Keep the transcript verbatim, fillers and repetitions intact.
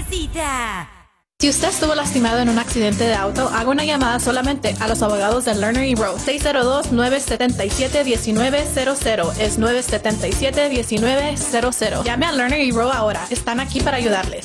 cita. Si usted estuvo lastimado en un accidente de auto, haga una llamada solamente a los abogados de Lerner y Rowe. seis cero dos, nueve siete siete, uno nueve cero cero. Es nueve siete siete, uno nueve cero cero. Llame a Lerner y Rowe ahora. Están aquí para ayudarles.